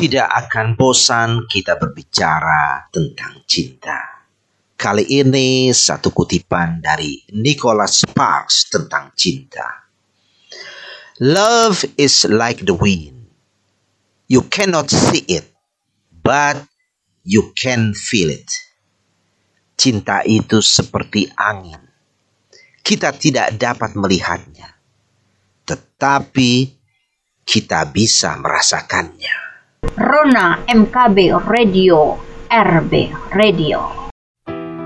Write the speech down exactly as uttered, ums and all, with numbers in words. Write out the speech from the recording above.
Tidak akan bosan kita berbicara tentang cinta. Kali ini satu kutipan dari Nicholas Sparks tentang cinta. Love is like the wind. You cannot see it, but you can feel it. Cinta itu seperti angin. Kita tidak dapat melihatnya, tetapi kita bisa merasakannya. Rona M K B Radio, R B Radio.